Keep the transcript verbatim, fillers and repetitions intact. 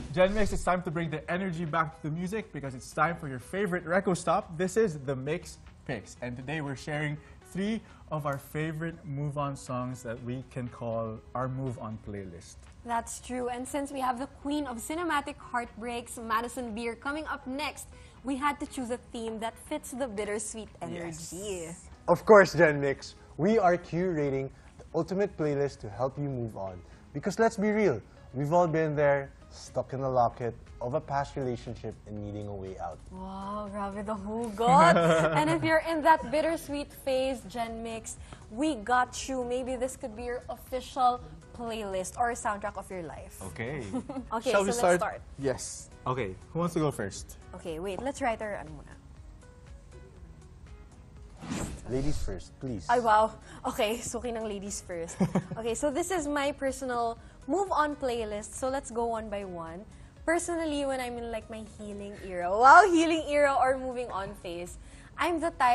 Gen Mix, it's time to bring the energy back to the music because it's time for your favorite Reco Stop. This is the Mix Picks, and today we're sharing three of our favorite move-on songs that we can call our move-on playlist. That's true, and since we have the queen of cinematic heartbreaks, Madison Beer, coming up next, we had to choose a theme that fits the bittersweet energy. Yes. Of course, Gen Mix, we are curating the ultimate playlist to help you move on. Because let's be real, we've all been there, stuck in the locket of a past relationship and needing a way out. Wow, grabe the hugot. And if you're in that bittersweet phase, Gen Mix, we got you. Maybe this could be your official playlist or soundtrack of your life. Okay. Okay, Shall so we let's start? start. Yes. Okay, who wants to go first? Okay, wait, let's write our ano muna. Ladies first, please. Ay, wow. Okay, suki ng ladies first. Okay, so this is my personal move-on playlist. So let's go one by one. Personally, when I'm in like my healing era, wow, healing era or moving on phase, I'm the type